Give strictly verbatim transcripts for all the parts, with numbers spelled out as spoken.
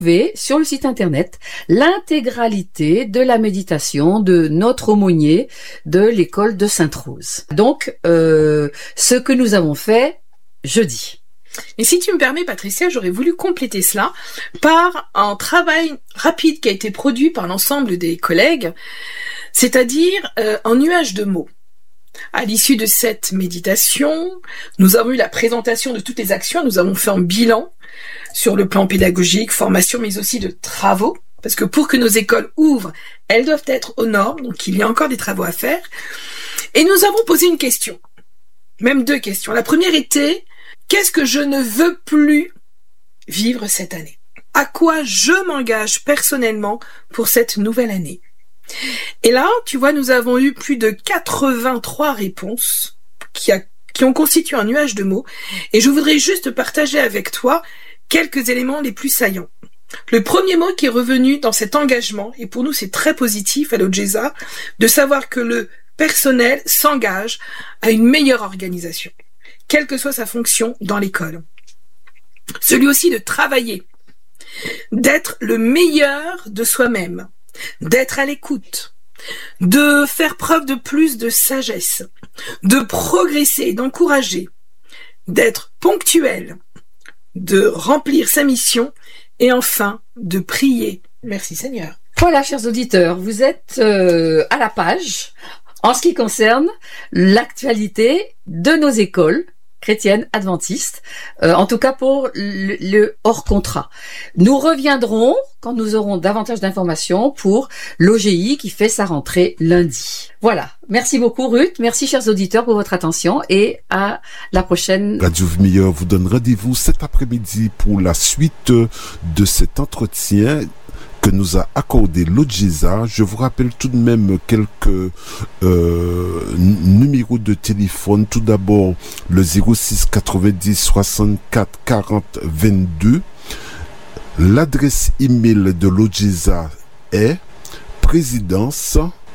Sur le site internet l'intégralité de la méditation de notre aumônier de l'école de Sainte-Rose. Donc, euh, ce que nous avons fait jeudi. Et si tu me permets, Patricia, j'aurais voulu compléter cela par un travail rapide qui a été produit par l'ensemble des collègues, c'est-à-dire euh, un nuage de mots. À l'issue de cette méditation, nous avons eu la présentation de toutes les actions, nous avons fait un bilan sur le plan pédagogique, formation, mais aussi de travaux, parce que pour que nos écoles ouvrent, elles doivent être aux normes, donc il y a encore des travaux à faire. Et nous avons posé une question, même deux questions. La première était, qu'est-ce que je ne veux plus vivre cette année? À quoi je m'engage personnellement pour cette nouvelle année? Et là, tu vois, nous avons eu plus de quatre-vingt-trois réponses qui, a, qui ont constitué un nuage de mots, et je voudrais juste partager avec toi quelques éléments les plus saillants. Le premier mot qui est revenu dans cet engagement, et pour nous c'est très positif à l'Ogeza, de savoir que le personnel s'engage à une meilleure organisation, quelle que soit sa fonction dans l'école. Celui aussi de travailler, d'être le meilleur de soi-même, d'être à l'écoute, de faire preuve de plus de sagesse, de progresser, d'encourager, d'être ponctuel, de remplir sa mission et enfin de prier. Merci Seigneur. Voilà, chers auditeurs, vous êtes euh, à la page en ce qui concerne l'actualité de nos écoles chrétiennes adventistes, euh, en tout cas pour le, le hors contrat. Nous reviendrons quand nous aurons davantage d'informations pour l'O G I qui fait sa rentrée lundi. Voilà. Merci beaucoup Ruth, merci chers auditeurs pour votre attention et à la prochaine. Radio Vie Meilleure vous donne rendez-vous cet après-midi pour la suite de cet entretien que nous a accordé l'Ogeza. Je vous rappelle tout de même quelques euh, numéros de téléphone. Tout d'abord, le zéro six quatre-vingt-dix soixante-quatre quarante vingt-deux. L'adresse email de l'Ogeza est présidence,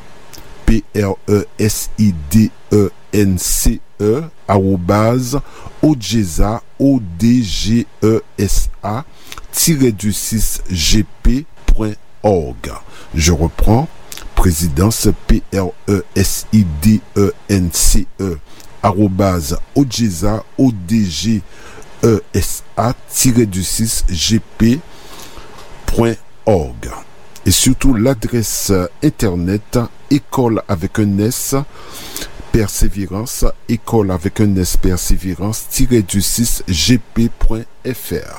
P R E S I D E N C E, arrobase, ogeza, O D G E S A, tiré du six G P, org. Je reprends, présidence P R E S I D E N C E arrobase ogeza O D G E S A tiré du six G P point org. Et surtout l'adresse internet école avec un S persévérance école avec un S persévérance tiré du six G P point F R.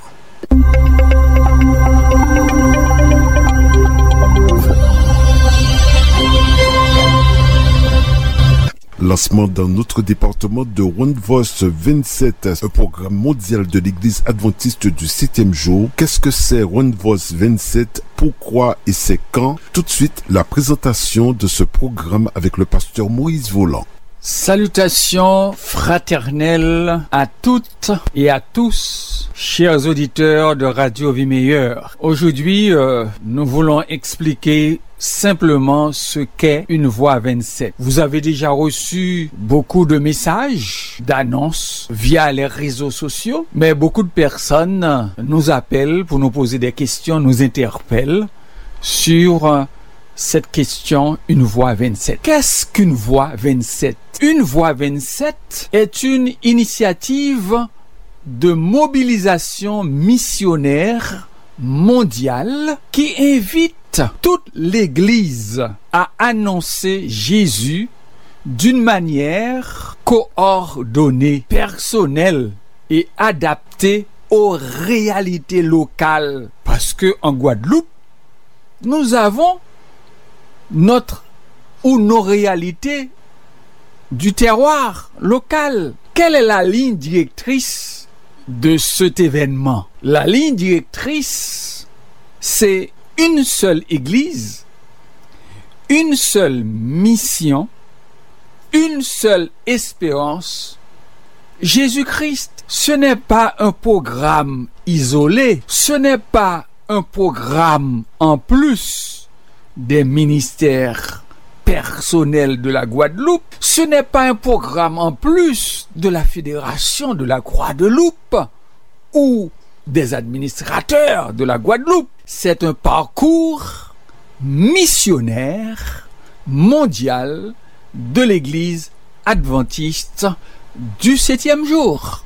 Lancement dans notre département de One Voice vingt-sept, un programme mondial de l'Église adventiste du septième jour. Qu'est-ce que c'est One Voice vingt-sept? Pourquoi et c'est quand? Tout de suite, la présentation de ce programme avec le pasteur Moïse Volant. Salutations fraternelles à toutes et à tous, chers auditeurs de Radio Vie Meilleure. Aujourd'hui, euh, nous voulons expliquer simplement ce qu'est une voix vingt-sept. Vous avez déjà reçu beaucoup de messages, d'annonces via les réseaux sociaux, mais beaucoup de personnes nous appellent pour nous poser des questions, nous interpellent sur cette question, une voix vingt-sept. Qu'est-ce qu'une voix vingt-sept? Une voix vingt-sept est une initiative de mobilisation missionnaire mondiale qui invite toute l'Église à annoncer Jésus d'une manière coordonnée, personnelle et adaptée aux réalités locales. Parce que en Guadeloupe, nous avons notre ou nos réalités du terroir local. Quelle est la ligne directrice de cet événement? La ligne directrice, c'est une seule église, une seule mission, une seule espérance, Jésus-Christ. Ce n'est pas un programme isolé, ce n'est pas un programme en plus des ministères personnels de la Guadeloupe, ce n'est pas un programme en plus de la Fédération de la Croix de Loupe ou des administrateurs de la Guadeloupe. C'est un parcours missionnaire mondial de l'Église adventiste du septième jour,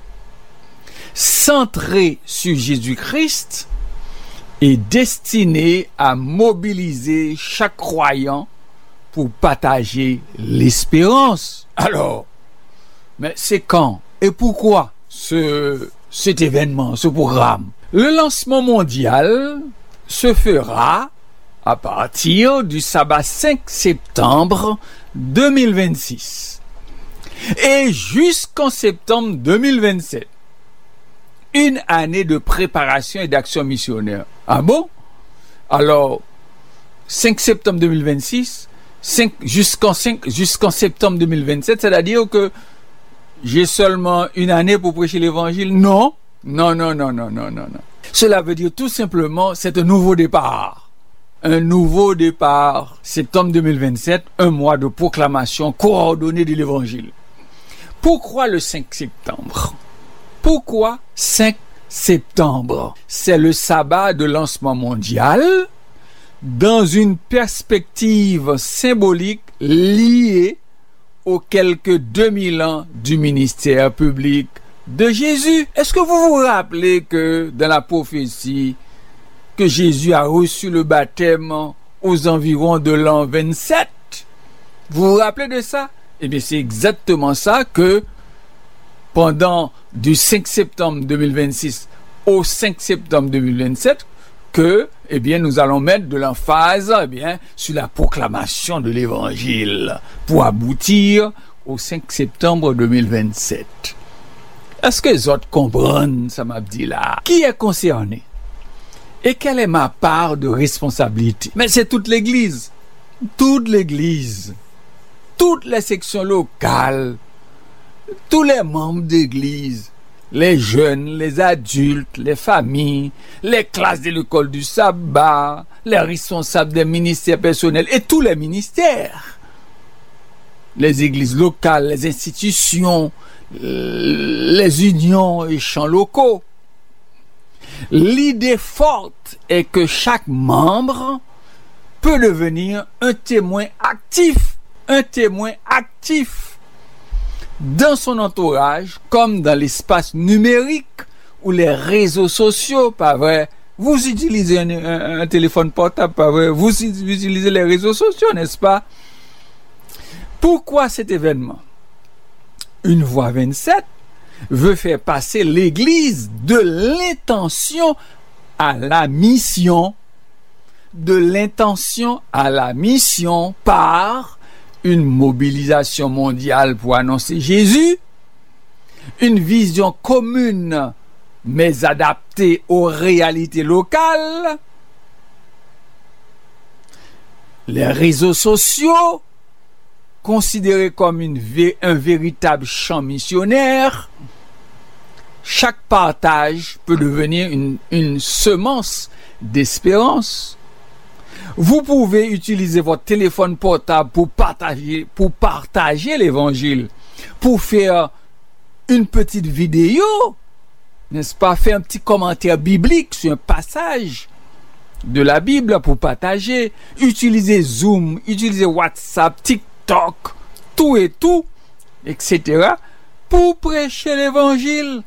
centré sur Jésus-Christ et destiné à mobiliser chaque croyant pour partager l'espérance. Alors, mais c'est quand et pourquoi ce, cet événement, ce programme? Le lancement mondial se fera à partir du sabbat cinq septembre deux mille vingt-six et jusqu'en septembre deux mille vingt-sept. Une année de préparation et d'action missionnaire. Ah bon? Alors, cinq septembre deux mille vingt-six, cinq, jusqu'en, cinq, jusqu'en septembre deux mille vingt-sept, c'est-à-dire que j'ai seulement une année pour prêcher l'évangile? Non, non, non, non, non, non, non, non. Cela veut dire tout simplement, c'est un nouveau départ. Un nouveau départ, septembre deux mille vingt-sept, un mois de proclamation coordonnée de l'évangile. Pourquoi le cinq septembre? Pourquoi cinq septembre? C'est le sabbat de lancement mondial dans une perspective symbolique liée aux quelques deux mille ans du ministère public de Jésus. Est-ce que vous vous rappelez que dans la prophétie, que Jésus a reçu le baptême aux environs de l'an vingt-sept? Vous vous rappelez de ça? Eh bien, c'est exactement ça que pendant du cinq septembre deux mille vingt-six au cinq septembre deux mille vingt-sept, que, eh bien, nous allons mettre de l'emphase, eh bien, sur la proclamation de l'évangile pour aboutir au cinq septembre deux mille vingt-sept. Est-ce que les autres comprennent, ça m'a dit là? Qui est concerné? Et quelle est ma part de responsabilité? Mais c'est toute l'Église. Toute l'Église. Toutes les sections locales. Tous les membres d'Église. Les jeunes, les adultes, les familles, les classes de l'école du sabbat, les responsables des ministères personnels et tous les ministères. Les églises locales, les institutions, les unions et champs locaux. L'idée forte est que chaque membre peut devenir un témoin actif, un témoin actif dans son entourage comme dans l'espace numérique ou les réseaux sociaux, pas vrai? Vous utilisez un, un, un téléphone portable, pas vrai? Vous utilisez les réseaux sociaux, n'est-ce pas? Pourquoi cet événement? Une voix vingt-sept veut faire passer l'Église de l'intention à la mission, de l'intention à la mission par une mobilisation mondiale pour annoncer Jésus, une vision commune mais adaptée aux réalités locales, les réseaux sociaux considérés comme une, un véritable champ missionnaire. Chaque partage peut devenir une, une semence d'espérance. Vous pouvez utiliser votre téléphone portable pour partager, pour partager l'évangile, pour faire une petite vidéo, n'est-ce pas, faire un petit commentaire biblique sur un passage de la Bible pour partager, utiliser Zoom, utiliser WhatsApp, TikTok, tout et tout, et cetera, pour prêcher l'évangile.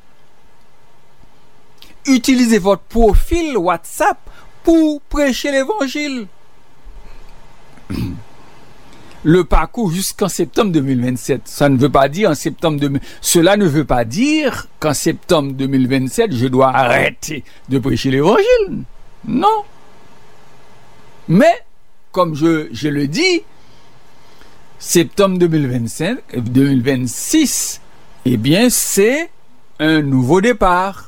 Utilisez votre profil WhatsApp pour prêcher l'évangile. Le parcours jusqu'en septembre deux mille vingt-sept, ça ne veut pas dire en septembre deux mille... Cela ne veut pas dire qu'en septembre deux mille vingt-sept, je dois arrêter de prêcher l'évangile. Non. Mais, comme je, je le dis, septembre deux mille vingt-cinq, deux mille vingt-six, eh bien, c'est un nouveau départ.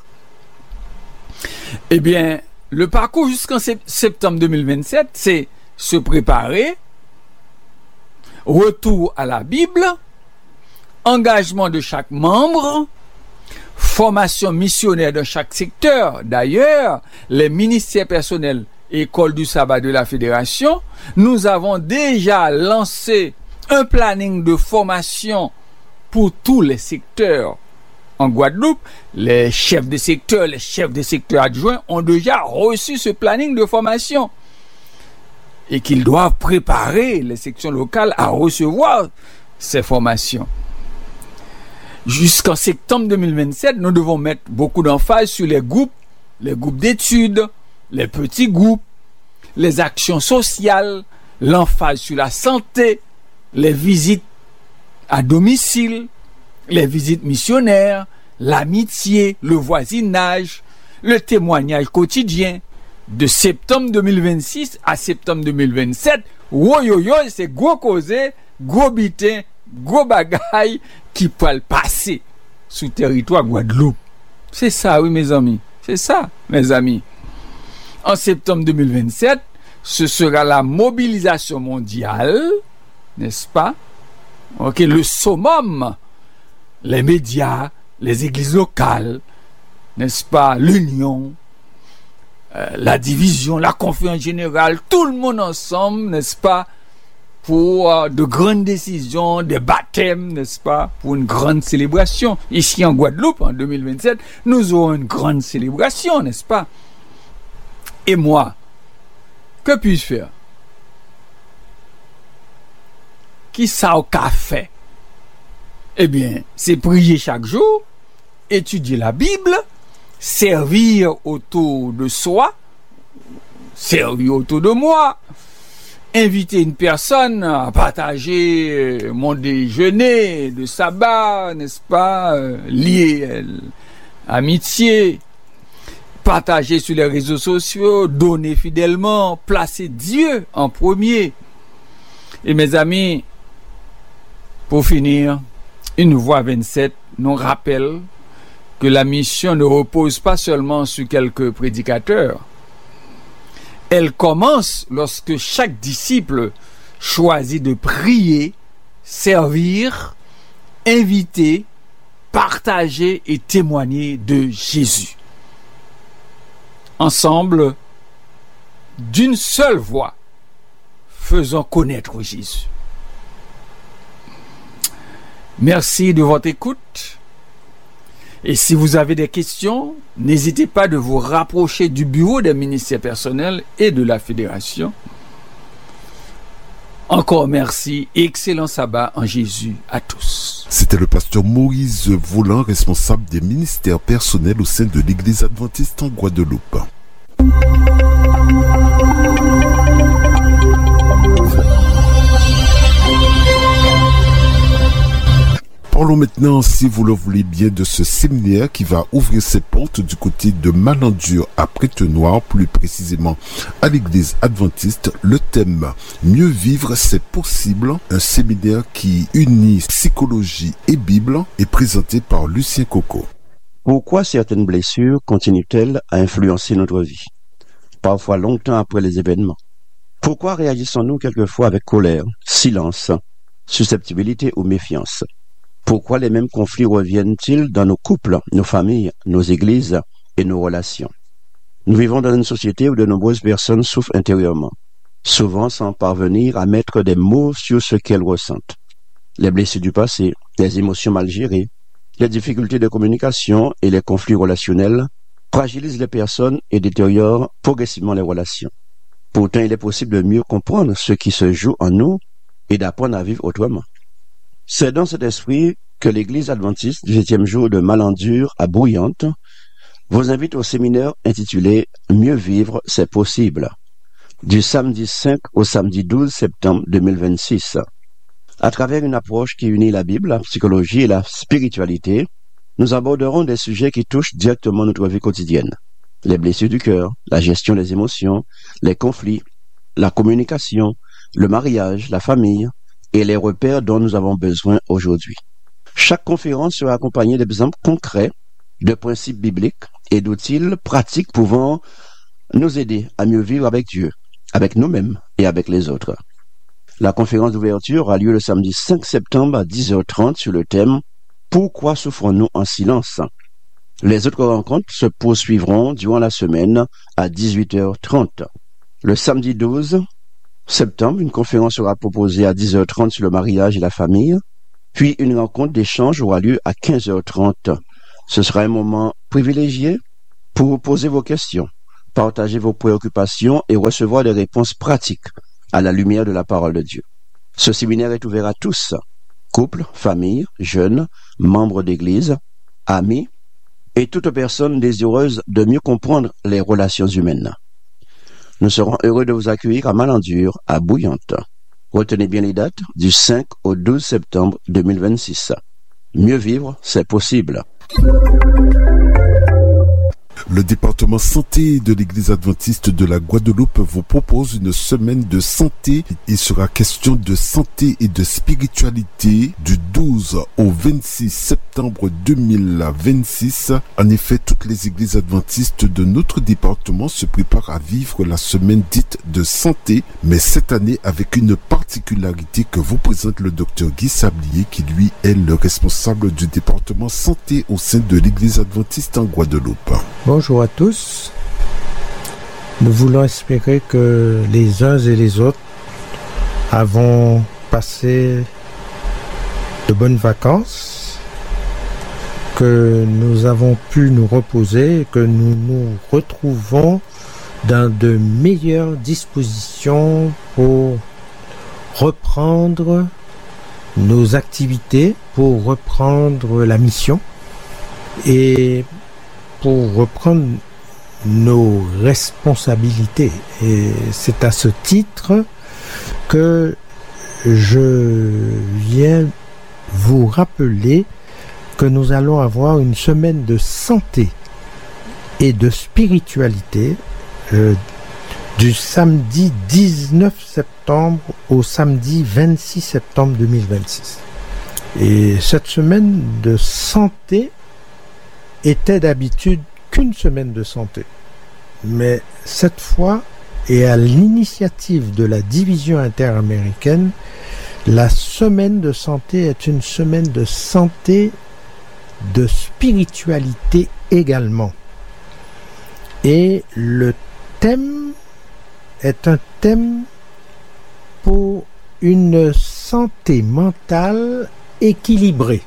Eh bien, le parcours jusqu'en septembre deux mille vingt-sept, c'est se préparer, retour à la Bible, engagement de chaque membre, formation missionnaire dans chaque secteur. D'ailleurs, les ministères personnels et écoles du sabbat de la Fédération, nous avons déjà lancé un planning de formation pour tous les secteurs en Guadeloupe, les chefs de secteur, les chefs de secteur adjoints ont déjà reçu ce planning de formation et qu'ils doivent préparer les sections locales à recevoir ces formations. Jusqu'en septembre deux mille vingt-sept, nous devons mettre beaucoup d'emphase sur les groupes, les groupes d'études, les petits groupes, les actions sociales, l'emphase sur la santé, les visites à domicile, les visites missionnaires, l'amitié, le voisinage, le témoignage quotidien. De septembre deux mille vingt-six à septembre deux mille vingt-sept, woyoyo, c'est gros causé, gros bitin, gros bagaille qui peut le passer sous territoire Guadeloupe. C'est ça, oui, mes amis. C'est ça, mes amis. En septembre deux mille vingt-sept, ce sera la mobilisation mondiale, n'est-ce pas? Ok, le summum, les médias, les églises locales, n'est-ce pas? L'union, euh, la division, la conférence générale, tout le monde ensemble, n'est-ce pas? Pour euh, de grandes décisions, des baptêmes, n'est-ce pas? Pour une grande célébration. Ici en Guadeloupe, en deux mille vingt-sept, nous aurons une grande célébration, n'est-ce pas? Et moi, que puis-je faire? Qui ça au café? Eh bien, c'est prier chaque jour, étudier la Bible, servir autour de soi, servir autour de moi, inviter une personne à partager mon déjeuner de sabbat, n'est-ce pas, lié à l'amitié, partager sur les réseaux sociaux, donner fidèlement, placer Dieu en premier. Et mes amis, pour finir, une voix vingt-sept nous rappelle que la mission ne repose pas seulement sur quelques prédicateurs. Elle commence lorsque chaque disciple choisit de prier, servir, inviter, partager et témoigner de Jésus. Ensemble, d'une seule voix, faisons connaître Jésus. Merci de votre écoute. Et si vous avez des questions, n'hésitez pas de vous rapprocher du bureau des ministères personnels et de la fédération. Encore merci et excellent sabbat en Jésus à tous. C'était le pasteur Moïse Volant, responsable des ministères personnels au sein de l'Église adventiste en Guadeloupe. Parlons maintenant, si vous le voulez bien, de ce séminaire qui va ouvrir ses portes du côté de Malandur à Prête-Noire, plus précisément à l'église adventiste. Le thème « Mieux vivre, c'est possible », un séminaire qui unit psychologie et Bible, est présenté par Lucien Coco. Pourquoi certaines blessures continuent-elles à influencer notre vie, parfois longtemps après les événements? Pourquoi réagissons-nous quelquefois avec colère, silence, susceptibilité ou méfiance? Pourquoi les mêmes conflits reviennent-ils dans nos couples, nos familles, nos églises et nos relations? Nous vivons dans une société où de nombreuses personnes souffrent intérieurement, souvent sans parvenir à mettre des mots sur ce qu'elles ressentent. Les blessures du passé, les émotions mal gérées, les difficultés de communication et les conflits relationnels fragilisent les personnes et détériorent progressivement les relations. Pourtant, il est possible de mieux comprendre ce qui se joue en nous et d'apprendre à vivre autrement. C'est dans cet esprit que l'Église adventiste du septième jour de Malandur à Bouillante vous invite au séminaire intitulé « Mieux vivre, c'est possible » du samedi cinq au samedi douze septembre deux mille vingt-six. À travers une approche qui unit la Bible, la psychologie et la spiritualité, nous aborderons des sujets qui touchent directement notre vie quotidienne. Les blessures du cœur, la gestion des émotions, les conflits, la communication, le mariage, la famille, et les repères dont nous avons besoin aujourd'hui. Chaque conférence sera accompagnée d'exemples concrets, de principes bibliques et d'outils pratiques pouvant nous aider à mieux vivre avec Dieu, avec nous-mêmes et avec les autres. La conférence d'ouverture aura lieu le samedi cinq septembre à dix heures trente sur le thème « Pourquoi souffrons-nous en silence ?» Les autres rencontres se poursuivront durant la semaine à dix-huit heures trente. Le samedi douze septembre, une conférence sera proposée à dix heures trente sur le mariage et la famille, puis une rencontre d'échange aura lieu à quinze heures trente Ce sera un moment privilégié pour vous poser vos questions, partager vos préoccupations et recevoir des réponses pratiques à la lumière de la parole de Dieu. Ce séminaire est ouvert à tous, couples, familles, jeunes, membres d'église, amis et toute personne désireuse de mieux comprendre les relations humaines. Nous serons heureux de vous accueillir à Malandur, à Bouillante. Retenez bien les dates du cinq au douze septembre deux mille vingt-six. Mieux vivre, c'est possible. Le département santé de l'Église adventiste de la Guadeloupe vous propose une semaine de santé. Il sera question de santé et de spiritualité du douze au vingt-six septembre deux mille vingt-six. En effet, toutes les églises adventistes de notre département se préparent à vivre la semaine dite de santé, mais cette année avec une particularité que vous présente le docteur Guy Sablier, qui lui est le responsable du département santé au sein de l'Église adventiste en Guadeloupe. Bonjour à tous. Nous voulons espérer que les uns et les autres avons passé de bonnes vacances, que nous avons pu nous reposer, que nous nous retrouvons dans de meilleures dispositions pour reprendre nos activités, pour reprendre la mission et pour reprendre nos responsabilités. Et c'est à ce titre que je viens vous rappeler que nous allons avoir une semaine de santé et de spiritualité euh, du samedi dix-neuf septembre au samedi vingt-six septembre deux mille vingt-six. Et cette semaine de santé était d'habitude qu'une semaine de santé. Mais cette fois, et à l'initiative de la division interaméricaine, la semaine de santé est une semaine de santé, de spiritualité également. Et le thème est un thème pour une santé mentale équilibrée.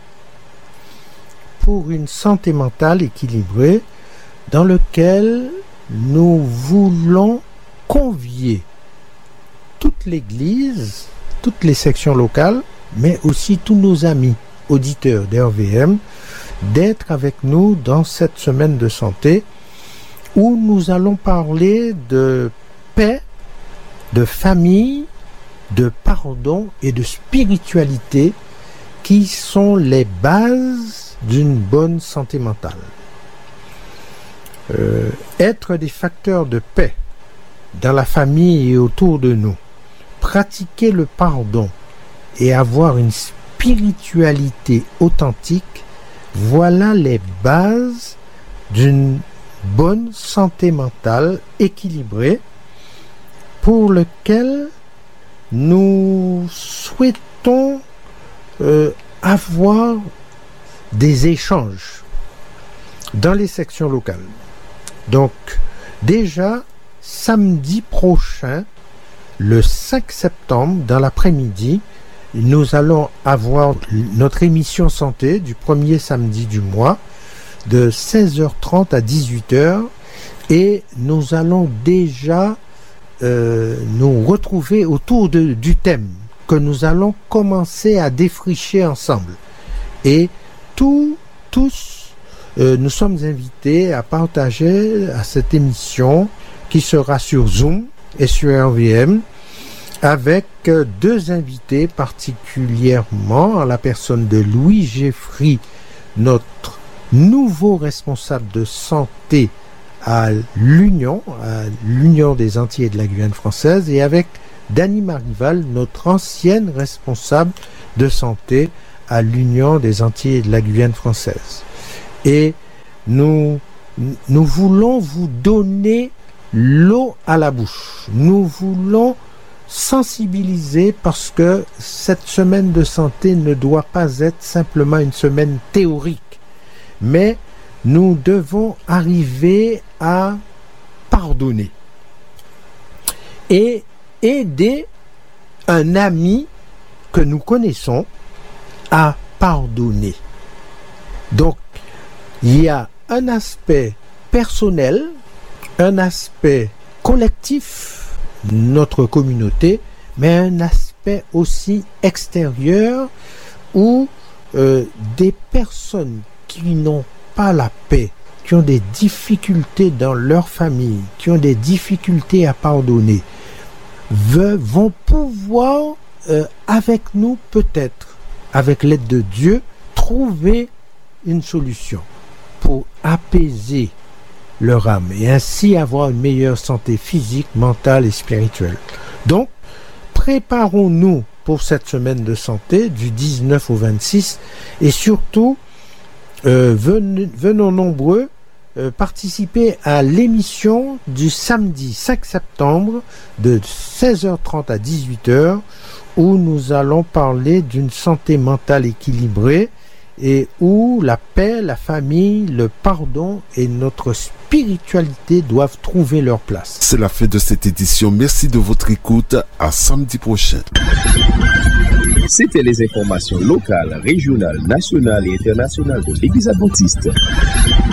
Pour une santé mentale équilibrée, dans lequel nous voulons convier toute l'Église, toutes les sections locales, mais aussi tous nos amis auditeurs d'R V M, d'être avec nous dans cette semaine de santé où nous allons parler de paix, de famille, de pardon et de spiritualité qui sont les bases d'une bonne santé mentale. Euh, être des facteurs de paix dans la famille et autour de nous, pratiquer le pardon et avoir une spiritualité authentique, voilà les bases d'une bonne santé mentale équilibrée pour lequel nous souhaitons euh, avoir des échanges dans les sections locales. Donc, déjà, samedi prochain, le cinq septembre, dans l'après-midi, nous allons avoir notre émission santé du premier samedi du mois, de seize heures trente à dix-huit heures, et nous allons déjà euh, nous retrouver autour de, du thème que nous allons commencer à défricher ensemble. Et Tous, tous euh, nous sommes invités à partager à cette émission qui sera sur Zoom et sur R V M avec euh, deux invités particulièrement, la personne de Louis Jeffry, notre nouveau responsable de santé à l'Union, à l'Union des Antilles et de la Guyane française, et avec Dany Marival, notre ancienne responsable de santé à l'Union des Antilles et de la Guyane française. Et nous, nous voulons vous donner l'eau à la bouche. Nous voulons sensibiliser parce que cette semaine de santé ne doit pas être simplement une semaine théorique, mais nous devons arriver à pardonner et aider un ami que nous connaissons à pardonner. Donc, Il y a un aspect personnel, un aspect collectif, notre communauté, mais un aspect aussi extérieur où euh, des personnes qui n'ont pas la paix, qui ont des difficultés dans leur famille, qui ont des difficultés à pardonner, veut, vont pouvoir, euh, avec nous peut-être, avec l'aide de Dieu, trouver une solution pour apaiser leur âme et ainsi avoir une meilleure santé physique, mentale et spirituelle. Donc, préparons-nous pour cette semaine de santé du dix-neuf au vingt-six et surtout, euh, venez, venons nombreux euh, participer à l'émission du samedi cinq septembre de seize heures trente à dix-huit heures où nous allons parler d'une santé mentale équilibrée et où la paix, la famille, le pardon et notre spiritualité doivent trouver leur place. C'est la fin de cette édition. Merci de votre écoute. À samedi prochain. C'était les informations locales, régionales, nationales et internationales de l'Église adventiste.